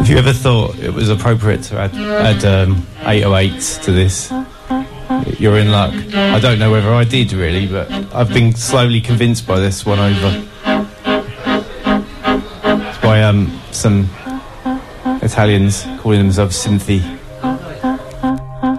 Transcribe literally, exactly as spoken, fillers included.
Have you ever thought it was appropriate to add, add um, eight oh eights to this? You're in luck. I don't know whether I did really, but I've been slowly convinced by this one over. It's by um, some Italians calling themselves Synthi.